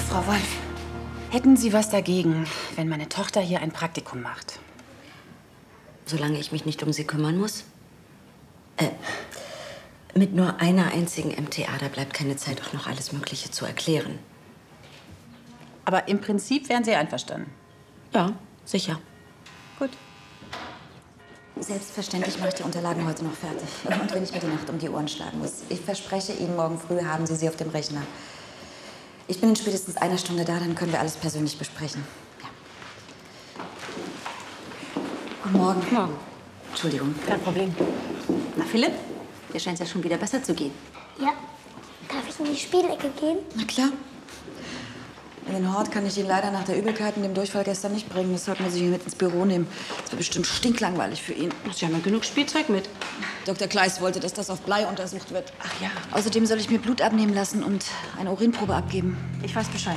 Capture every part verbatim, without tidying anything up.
Frau Wolf, hätten Sie was dagegen, wenn meine Tochter hier ein Praktikum macht? Solange ich mich nicht um sie kümmern muss? Äh, mit nur einer einzigen M T A, da bleibt keine Zeit, auch noch alles Mögliche zu erklären. Aber im Prinzip wären Sie einverstanden? Ja, sicher. Gut. Selbstverständlich mache ich die Unterlagen heute noch fertig. Und wenn ich mir die Nacht um die Ohren schlagen muss. Ich verspreche Ihnen, morgen früh haben Sie sie auf dem Rechner. Ich bin in spätestens einer Stunde da, dann können wir alles persönlich besprechen. Ja. Guten Morgen. Guten Morgen. Entschuldigung. Kein Problem. Na, Philipp? Dir scheint es ja schon wieder besser zu gehen. Ja. Darf ich in die Spielecke gehen? Na klar. In den Hort kann ich ihn leider nach der Übelkeit und dem Durchfall gestern nicht bringen. Das sollten wir sich mit ins Büro nehmen. Das wird bestimmt stinklangweilig für ihn. Sie haben ja genug Spielzeug mit. Doktor Kleist wollte, dass das auf Blei untersucht wird. Ach ja. Außerdem soll ich mir Blut abnehmen lassen und eine Urinprobe abgeben. Ich weiß Bescheid.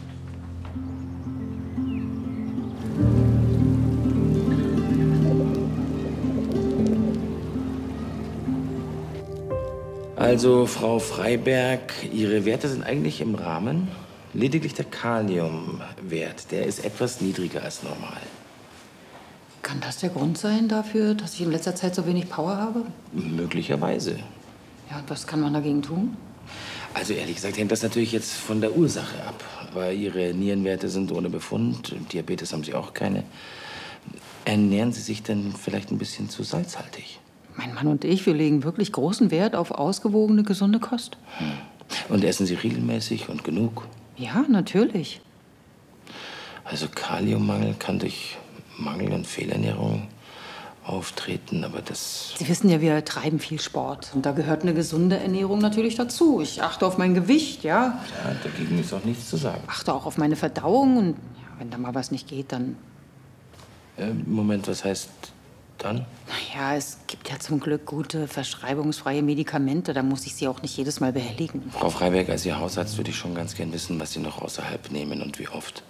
Also, Frau Freiberg, Ihre Werte sind eigentlich im Rahmen. Lediglich der Kaliumwert, der ist etwas niedriger als normal. Kann das der Grund sein dafür, dass ich in letzter Zeit so wenig Power habe? Möglicherweise. Ja, und was kann man dagegen tun? Also ehrlich gesagt hängt das natürlich jetzt von der Ursache ab. Aber Ihre Nierenwerte sind ohne Befund, Diabetes haben Sie auch keine. Ernähren Sie sich denn vielleicht ein bisschen zu salzhaltig? Mein Mann und ich, wir legen wirklich großen Wert auf ausgewogene, gesunde Kost. Hm. Und essen Sie regelmäßig und genug? Ja, natürlich. Also Kaliummangel kann durch Mangel- und Fehlernährung auftreten, aber das... Sie wissen ja, wir treiben viel Sport. Und da gehört eine gesunde Ernährung natürlich dazu. Ich achte auf mein Gewicht, ja. Ja, dagegen ist auch nichts zu sagen. Achte auch auf meine Verdauung. Und ja, wenn da mal was nicht geht, dann... Äh, Moment, was heißt dann? Naja, es gibt ja zum Glück gute, verschreibungsfreie Medikamente. Da muss ich Sie auch nicht jedes Mal behelligen. Frau Freiberg, als Ihr Hausarzt würde ich schon ganz gern wissen, was Sie noch außerhalb nehmen und wie oft.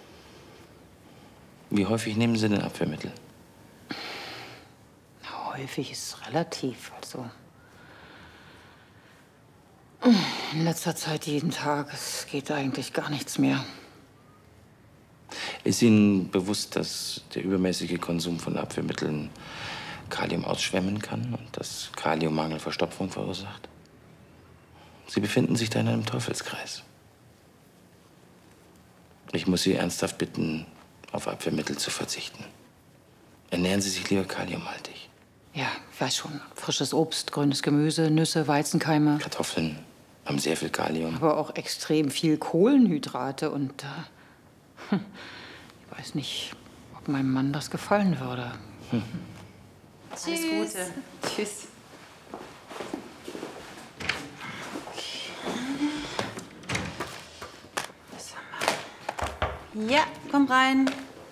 Wie häufig nehmen Sie denn Abwehrmittel? Na, häufig ist relativ, also... In letzter Zeit jeden Tag. Es geht eigentlich gar nichts mehr. Ist Ihnen bewusst, dass der übermäßige Konsum von Abwehrmitteln Kalium ausschwemmen kann und dass Kaliummangel Verstopfung verursacht? Sie befinden sich da in einem Teufelskreis. Ich muss Sie ernsthaft bitten, auf Abwehrmittel zu verzichten. Ernähren Sie sich lieber kaliumhaltig. Ja, ich weiß schon. Frisches Obst, grünes Gemüse, Nüsse, Weizenkeime. Kartoffeln haben sehr viel Kalium. Aber auch extrem viel Kohlenhydrate und... Äh, ich weiß nicht, ob meinem Mann das gefallen würde. Hm. Alles Gute. Tschüss. Ja, komm rein.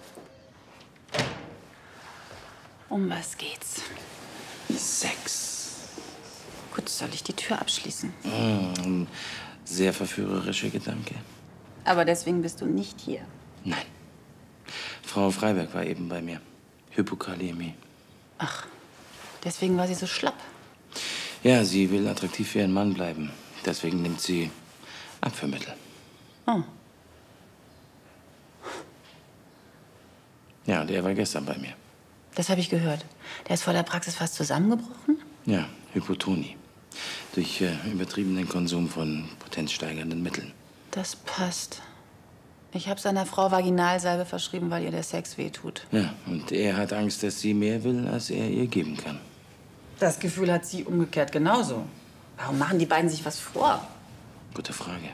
Um was geht's? Sex. Gut, soll ich die Tür abschließen? Mm, ein sehr verführerischer Gedanke. Aber deswegen bist du nicht hier. Nein. Frau Freiberg war eben bei mir. Hypokaliämie. Ach, deswegen war sie so schlapp. Ja, sie will attraktiv für ihren Mann bleiben. Deswegen nimmt sie Abführmittel. Oh. Ja, und er war gestern bei mir. Das habe ich gehört. Der ist vor der Praxis fast zusammengebrochen? Ja, Hypotonie. Durch äh, übertriebenen Konsum von potenzsteigernden Mitteln. Das passt. Ich habe seiner Frau Vaginalsalbe verschrieben, weil ihr der Sex wehtut. Ja, und er hat Angst, dass sie mehr will, als er ihr geben kann. Das Gefühl hat sie umgekehrt genauso. Warum machen die beiden sich was vor? Gute Frage.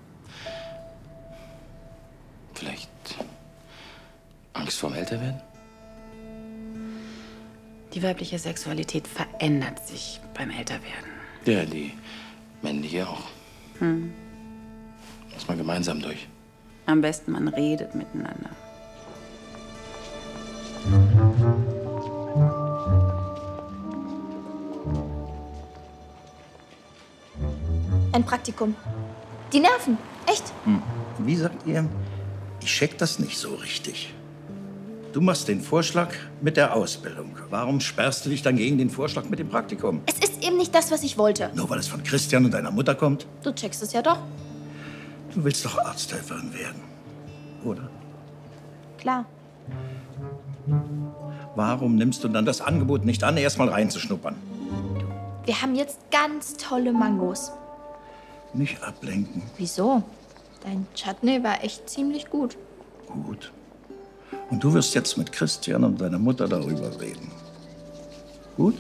Vielleicht Angst vorm Älterwerden? Die weibliche Sexualität verändert sich beim Älterwerden. Ja, die männliche auch. Hm. Muss man gemeinsam durch. Am besten, man redet miteinander. Ein Praktikum. Die Nerven. Echt? Hm. Wie sagt ihr? Ich check das nicht so richtig. Du machst den Vorschlag mit der Ausbildung. Warum sperrst du dich dann gegen den Vorschlag mit dem Praktikum? Es ist eben nicht das, was ich wollte. Nur weil es von Christian und deiner Mutter kommt? Du checkst es ja doch. Du willst doch Arzthelferin werden, oder? Klar. Warum nimmst du dann das Angebot nicht an, erst mal reinzuschnuppern? Wir haben jetzt ganz tolle Mangos. Nicht ablenken. Wieso? Dein Chutney war echt ziemlich gut. Gut. Und du wirst jetzt mit Christian und deiner Mutter darüber reden. Gut?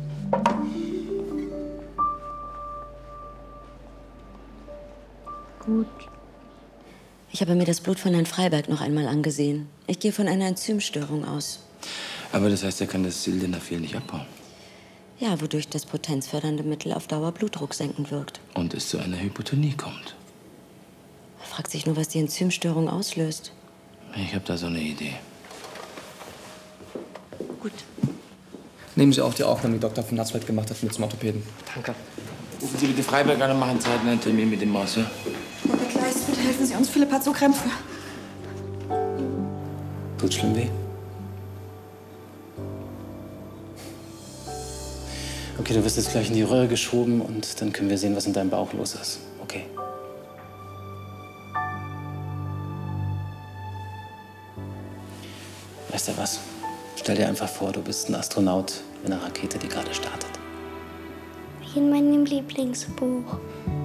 Gut. Ich habe mir das Blut von Herrn Freiberg noch einmal angesehen. Ich gehe von einer Enzymstörung aus. Aber das heißt, er kann das Sildenafil nicht abbauen. Ja, wodurch das potenzfördernde Mittel auf Dauer Blutdruck senkend wirkt. Und es zu einer Hypotonie kommt. Man fragt sich nur, was die Enzymstörung auslöst. Ich habe da so eine Idee. Gut. Nehmen Sie auch die Aufnahme, die Doktor von Natzwald gemacht hat, mit zum Orthopäden. Danke. Rufen Sie bitte Freiberg an und machen zeitnah einen Termin mit dem Maus, ja? Herr Kleist, bitte helfen Sie uns. Philipp hat so Krämpfe. Tut schlimm weh? Okay, du wirst jetzt gleich in die Röhre geschoben und dann können wir sehen, was in deinem Bauch los ist. Okay. Weißt du was? Stell dir einfach vor, du bist ein Astronaut in einer Rakete, die gerade startet. Wie in meinem Lieblingsbuch.